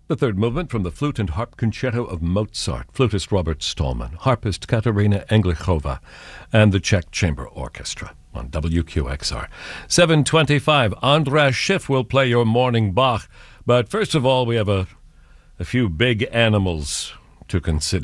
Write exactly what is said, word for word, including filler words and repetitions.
The third movement from the Flute and Harp Concerto of Mozart, flutist Robert Stallman, harpist Katarina Englichova, and the Czech Chamber Orchestra on W Q X R. seven twenty-five, Andras Schiff will play your morning Bach. But first of all, we have a, a few big animals to consider.